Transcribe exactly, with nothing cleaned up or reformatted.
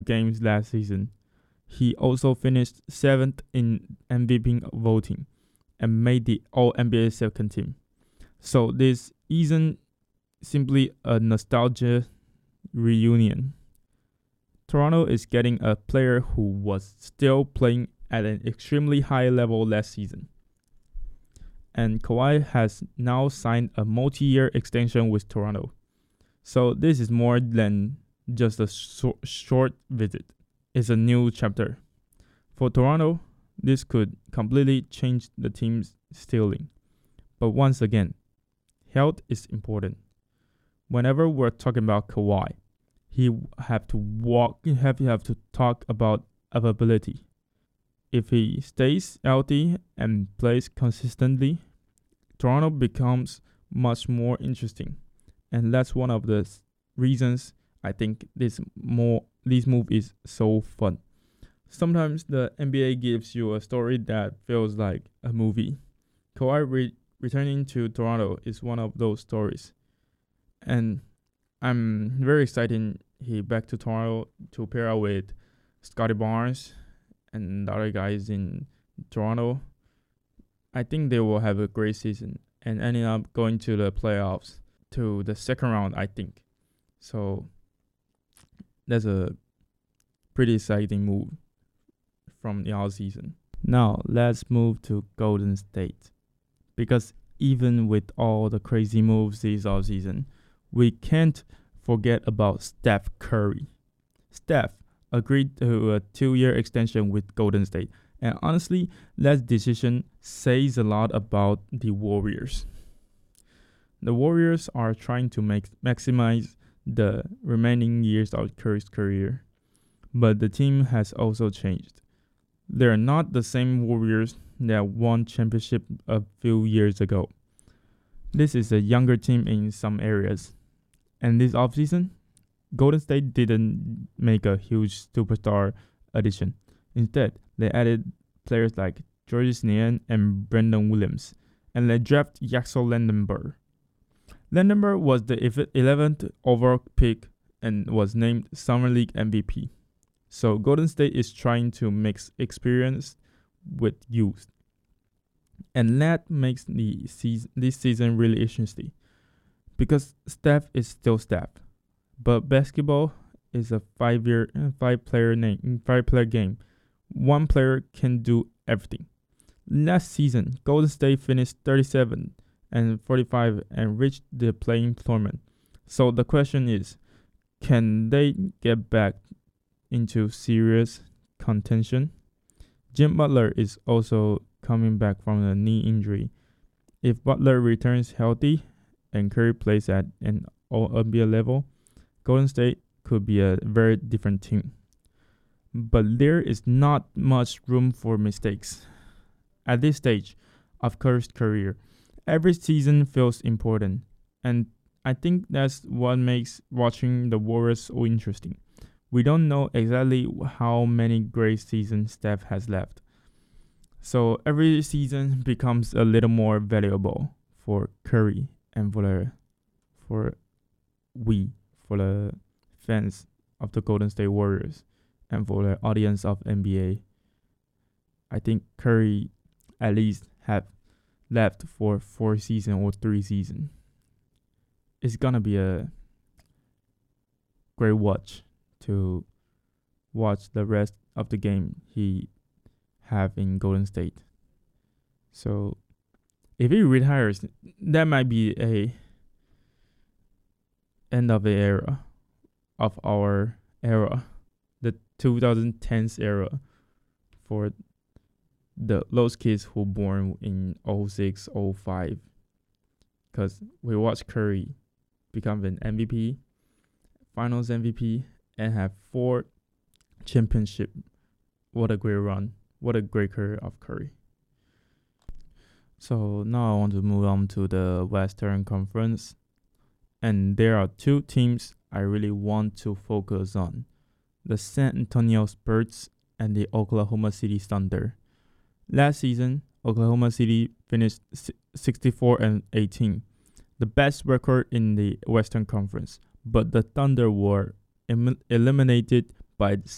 games last season. He also finished seventh in M V P voting and made the All N B A second team. So this isn't simply a nostalgia reunion. Toronto is getting a player who was still playing at an extremely high level last season. And Kawhi has now signed a multi-year extension with Toronto. So this is more than just a so- short visit. It's a new chapter. For Toronto, this could completely change the team's ceiling. But once again, health is important. Whenever we're talking about Kawhi, he have to walk. He have to have to talk about availability. If he stays healthy and plays consistently, Toronto becomes much more interesting, and that's one of the reasons I think this more this move is so fun. Sometimes the N B A gives you a story that feels like a movie. Kawhi re- returning to Toronto is one of those stories, and I'm very excited he back to Toronto to pair up with Scotty Barnes and the other guys in Toronto. I think they will have a great season and ending up going to the playoffs to the second round, I think. So that's a pretty exciting move from the off season. Now let's move to Golden State. Because even with all the crazy moves this off season, we can't forget about Steph Curry. Steph agreed to a two-year extension with Golden State. And honestly, that decision says a lot about the Warriors. The Warriors are trying to make maximize the remaining years of Curry's career. But the team has also changed. They're not the same Warriors that won championship a few years ago. This is a younger team in some areas. And this offseason, Golden State didn't make a huge superstar addition. Instead, they added players like Georges Niang and Brandon Williams, and they drafted Yaxel Lendenberg. Lendenberg was the eleventh overall pick and was named Summer League M V P. So Golden State is trying to mix experience with youth. And that makes the season, this season really interesting. Because Steph is still Steph. But basketball is a five-year, five player name, five player game. One player can do everything. Last season, Golden State finished thirty-seven and forty-five and reached the play-in tournament. So the question is, can they get back into serious contention? Jim Butler is also coming back from a knee injury. If Butler returns healthy and Curry plays at an All N B A level, Golden State could be a very different team. But there is not much room for mistakes. At this stage of Curry's career, every season feels important, and I think that's what makes watching the Warriors so interesting. We don't know exactly how many great seasons Steph has left. So every season becomes a little more valuable for Curry and for the, for we, for the fans of the Golden State Warriors and for the audience of N B A. I think Curry at least have left for four seasons or three seasons. It's gonna be a great watch to watch the rest of the game he have in Golden State. So if he retires, that might be a end of the era of our era, the twenty tens era for the those kids who born in oh six, oh five. Because we watched Curry become an M V P, Finals M V P, and have four championship. What a great run! What a great career of Curry. So now I want to move on to the Western Conference, and there are two teams I really want to focus on: the San Antonio Spurs and the Oklahoma City Thunder. Last season, Oklahoma City finished sixty-four and eighteen, the best record in the Western Conference, but the Thunder were em- eliminated by